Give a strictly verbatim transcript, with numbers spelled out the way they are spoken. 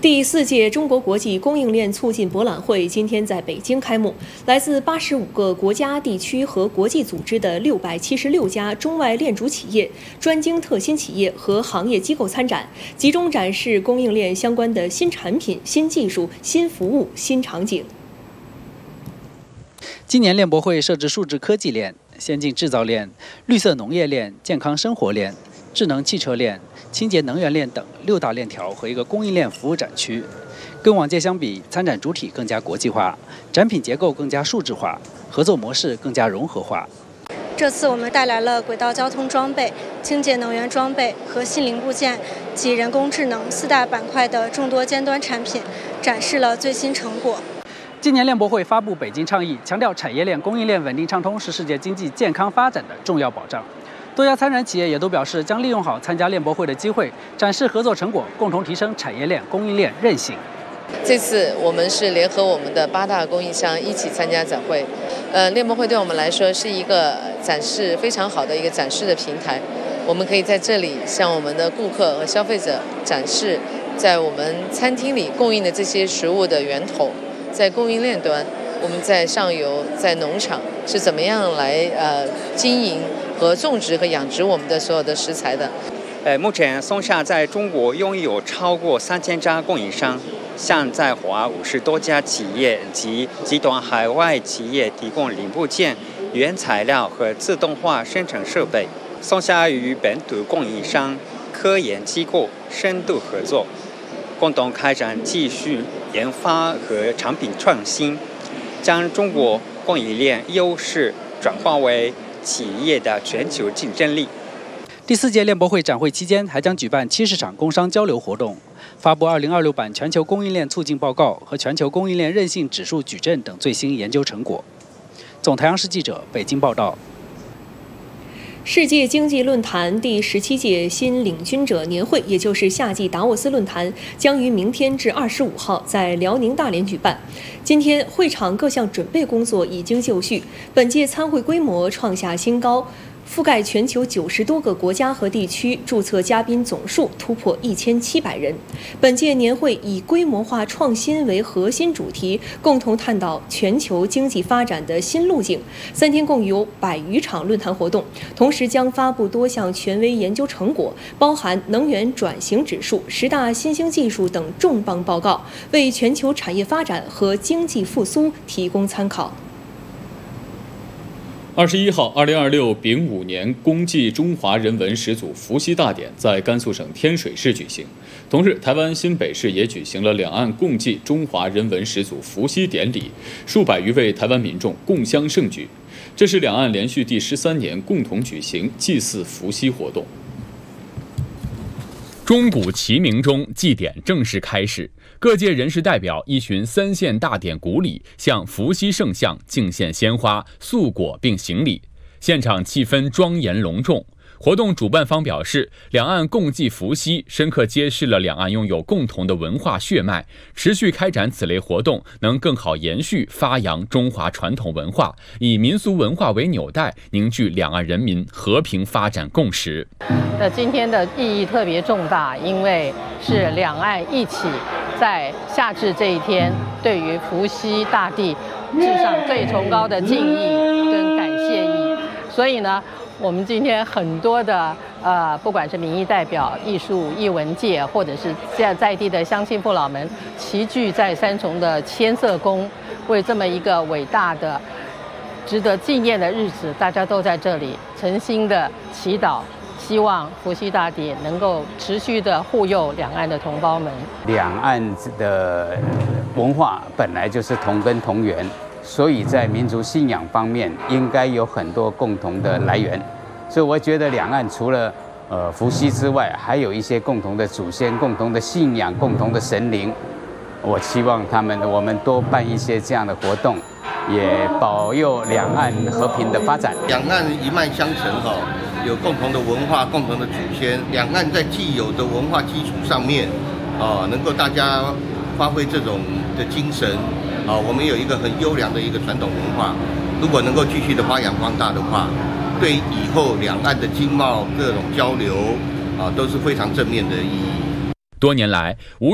第四届中国国际供应链促进博览会今天在北京开幕，来自八十五个国家、地区和国际组织的六百七十六家中外链主企业、专精特新企业和行业机构参展，集中展示供应链相关的新产品、新技术、新服务、新场景。 今年链博会设置数字科技链、先进制造链、绿色农业链、健康生活链、智能汽车链、清洁能源链等六大链条和一个供应链服务展区。跟往届相比，参展主体更加国际化，展品结构更加数字化，合作模式更加融合化。 这次我们带来了轨道交通装备、清洁能源装备、核心零部件及人工智能四大板块的众多尖端产品，展示了最新成果。 今年链博会发布北京倡议，强调产业链、供应链稳定畅通是世界经济健康发展的重要保障。多家参展企业也都表示，将利用好参加链博会的机会，展示合作成果，共同提升产业链、供应链韧性。 这次我们是联合我们的八大供应商一起参加展会，呃，链博会对我们来说是一个展示非常好的一个展示的平台。我们可以在这里向我们的顾客和消费者展示，在我们餐厅里供应的这些食物的源头，在供应链端，我们在上游、在农场是怎么样来呃经营和种植和养殖我们的所有的食材的。 呃，目前松下在中国拥有超过三千家供应商，向在华五十多家企业及集团海外企业提供零部件、原材料和自动化生产设备。松下与本土供应商、科研机构深度合作，共同开展技术研发和产品创新，将中国供应链优势转化为企业的全球竞争力。 第四届链博会展会期间，还将举办七十场工商交流活动，发布二零二六版全球供应链促进报告和全球供应链韧性指数矩阵等最新研究成果。总台央视记者北京报道。 世界经济论坛第十七届新领军者年会，也就是夏季达沃斯论坛，将于明天至二十五号在辽宁大连举办。今天会场各项准备工作已经就绪，本届参会规模创下新高，覆盖全球九十多个国家和地区，注册嘉宾总数突破一千七百人。本届年会以规模化创新为核心主题，共同探讨全球经济发展的新路径。三天共有百余场论坛活动，同时将发布多项权威研究成果，包含能源转型指数、十大新兴技术等重磅报告，为全球产业发展和经济复苏提供参考。 二十一号，二零二六丙午年公祭中华人文始祖伏羲大典在甘肃省天水市举行。同日，台湾新北市也举行了两岸共祭中华人文始祖伏羲典礼，数百余位台湾民众共襄盛举。这是两岸连续第十三年共同举行祭祀伏羲活动。钟鼓齐鸣中，祭典正式开始。各界人士代表依循三献大典古礼，向伏羲圣像敬献鲜花、素果并行礼，现场气氛庄严隆重。活动主办方表示，两岸共祭伏羲，深刻揭示了两岸拥有共同的文化血脉，持续开展此类活动，能更好延续发扬中华传统文化，以民俗文化为纽带，凝聚两岸人民和平发展共识。 那今天的意义特别重大，因为是两岸一起在夏至这一天，对于伏羲大帝致上最崇高的敬意跟感谢意。所以呢，我们今天很多的呃，不管是民意代表、艺术艺文界，或者是在在地的乡亲父老们，齐聚在三重的千色宫，为这么一个伟大的、值得纪念的日子，大家都在这里诚心的祈祷。希望伏羲大帝能够持续的护佑两岸的同胞们。 两岸的文化本来就是同根同源，所以在民族信仰方面应该有很多共同的来源。所以我觉得两岸除了呃伏羲之外，还有一些共同的祖先、共同的信仰、共同的神灵。我希望他们我们多办一些这样的活动，也保佑两岸和平的发展。 两岸一脉相承哈。有共同的文化、共同的祖先，两岸在既有的文化基础上面，啊，能够大家发挥这种的精神，啊，我们有一个很优良的一个传统文化，如果能够继续的发扬光大的话，对以后两岸的经贸各种交流，啊，都是非常正面的意义。 多年来，无